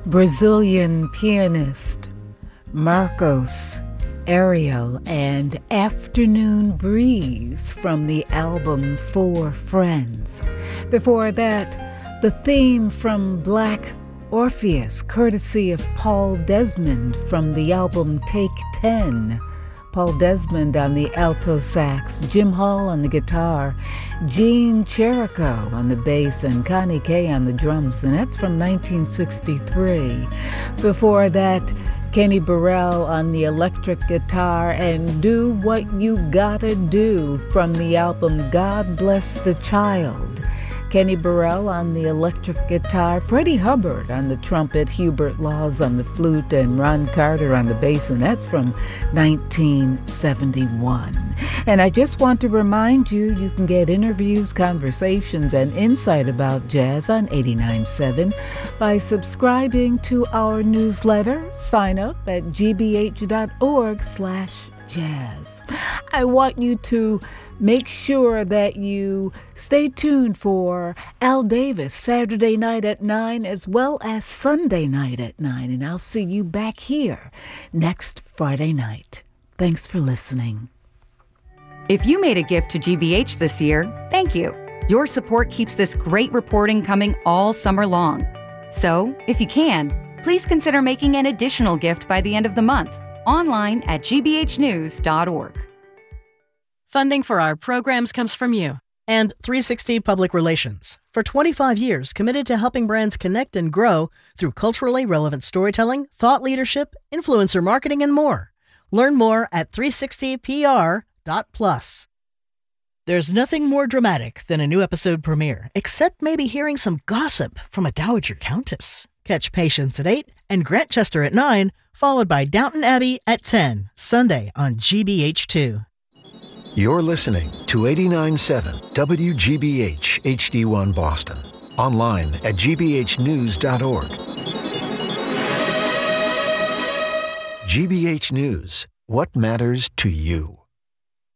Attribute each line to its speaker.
Speaker 1: Brazilian pianist Marcos Ariel and Afternoon Breeze from the album Four Friends. Before that, the theme from Black Orpheus, courtesy of Paul Desmond from the album Take 10. Paul Desmond on the alto sax, Jim Hall on the guitar, Gene Cherico on the bass, and Connie Kay on the drums, and that's from 1963. Before that, Kenny Burrell on the electric guitar and Do What You Gotta Do from the album God Bless the Child. Kenny Burrell on the electric guitar, Freddie Hubbard on the trumpet, Hubert Laws on the flute, and Ron Carter on the bass, and that's from 1971. And I just want to remind you, you can get interviews, conversations, and insight about jazz on 89.7 by subscribing to our newsletter. Sign up at gbh.org/jazz. I want you to make sure that you stay tuned for Al Davis Saturday night at 9 as well as Sunday night at 9. And I'll see you back here next Friday night. Thanks for listening.
Speaker 2: If you made a gift to GBH this year, thank you. Your support keeps this great reporting coming all summer long. So, if you can, please consider making an additional gift by the end of the month, online at gbhnews.org.
Speaker 3: Funding for our programs comes from you.
Speaker 4: And 360 Public Relations, for 25 years committed to helping brands connect and grow through culturally relevant storytelling, thought leadership, influencer marketing, and more. Learn more at 360pr.plus. There's nothing more dramatic than a new episode premiere, except maybe hearing some gossip from a dowager countess. Catch Patience at 8 and Grantchester at 9, followed by Downton Abbey at 10, Sunday on GBH2.
Speaker 5: You're listening to 89.7 WGBH HD1 Boston. Online at gbhnews.org. GBH News. What matters to you?